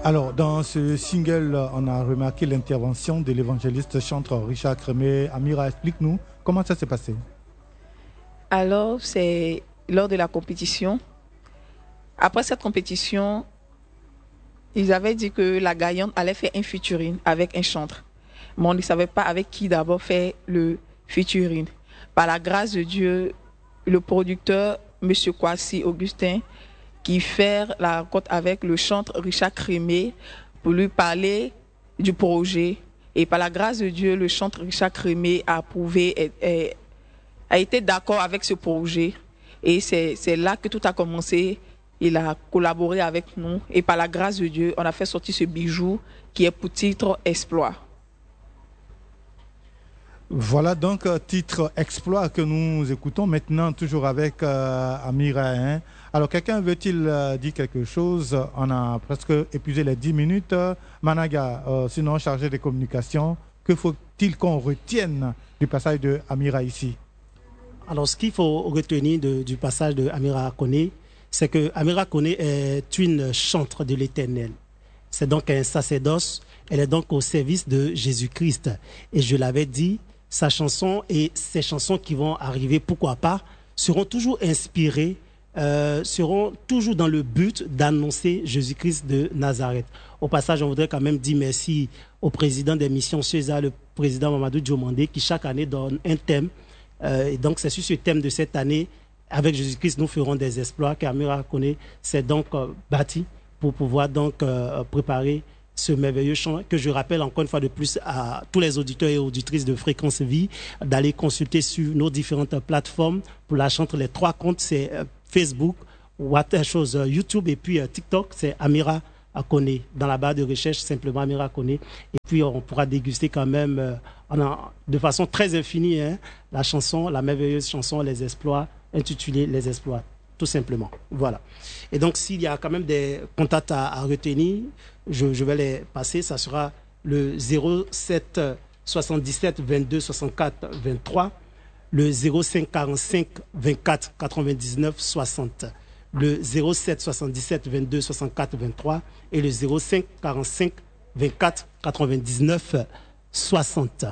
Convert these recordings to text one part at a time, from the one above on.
Alors, dans ce single, on a remarqué l'intervention de l'évangéliste chanteur Richard Crémé. Amira, explique-nous comment ça s'est passé. Alors, c'est lors de la compétition. Après cette compétition, ils avaient dit que la gagnante allait faire un featuring avec un chanteur. Mais on ne savait pas avec qui d'abord faire le featuring. Par la grâce de Dieu, le producteur, M. Kwasi Augustin, qui fait la rencontre avec le chanteur Richard Crémé pour lui parler du projet. Et par la grâce de Dieu, le chanteur Richard Crémé a approuvé, a été d'accord avec ce projet. Et c'est là que tout a commencé. Il a collaboré avec nous. Et par la grâce de Dieu, on a fait sortir ce bijou qui est pour titre Exploit. Voilà donc titre Exploit que nous écoutons maintenant, toujours avec Amira. Hein. Alors, quelqu'un veut-il dire quelque chose? On a presque épuisé les 10 minutes. Managa, sinon chargé des communications, que faut-il qu'on retienne du passage de Amira ici? Alors, ce qu'il faut retenir du passage de Amira Koné, c'est que Amira Koné est une chantre de l'Éternel. C'est donc un sacerdoce. Elle est donc au service de Jésus-Christ. Et je l'avais dit, sa chanson et ses chansons qui vont arriver, pourquoi pas, seront toujours inspirées, seront toujours dans le but d'annoncer Jésus-Christ de Nazareth. Au passage, on voudrait quand même dire merci au président des missions César, le président Mamadou Diomandé, qui chaque année donne un thème. Et donc, c'est sur ce thème de cette année, avec Jésus-Christ, nous ferons des exploits qu'Amira Koné s'est donc bâti pour pouvoir donc préparer ce merveilleux chant que je rappelle encore une fois de plus à tous les auditeurs et auditrices de Fréquence Vie d'aller consulter sur nos différentes plateformes pour la chanter. Les 3 comptes, c'est Facebook, YouTube et puis TikTok, c'est Amira Koné. Dans la barre de recherche, simplement Amira Koné. Et puis on pourra déguster quand même de façon très infinie la chanson, la merveilleuse chanson Les Exploits, intitulée Les Exploits, tout simplement. Voilà. Et donc s'il y a quand même des contacts à retenir, je vais les passer. Ça sera le 07 77 22 64 23, le 05 45 24 99 60, le 07 77 22 64 23 et le 05 45 24 99 60.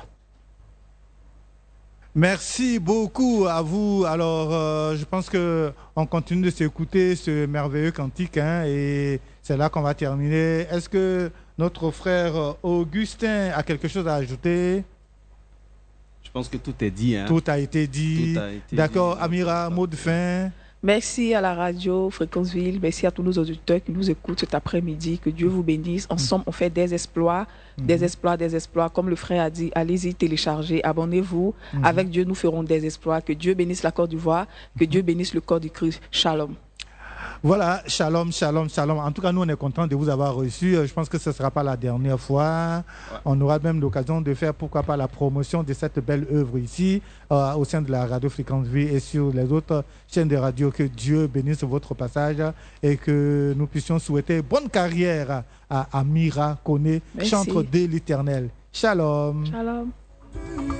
Merci beaucoup à vous. Alors, je pense qu'on continue de s'écouter ce merveilleux cantique et c'est là qu'on va terminer. Est-ce que notre frère Augustin a quelque chose à ajouter? Je pense que tout est dit. Hein. Tout a été dit. D'accord, Amira, mot de fin. Merci à la radio Fréquence Ville, merci à tous nos auditeurs qui nous écoutent cet après-midi. Que Dieu vous bénisse. Ensemble, on fait des exploits, des exploits, des exploits. Comme le frère a dit, allez-y, téléchargez, abonnez-vous. Avec Dieu, nous ferons des exploits. Que Dieu bénisse la Côte d'Ivoire, que Dieu bénisse le corps du Christ. Shalom. Voilà, shalom, shalom, shalom. En tout cas, nous, on est contents de vous avoir reçus. Je pense que ce ne sera pas la dernière fois. Ouais. On aura même l'occasion de faire, pourquoi pas, la promotion de cette belle œuvre ici, au sein de la radio Fréquence Vie et sur les autres chaînes de radio. Que Dieu bénisse votre passage et que nous puissions souhaiter bonne carrière à Amira Koné, chantre de l'Éternel. Shalom. Shalom.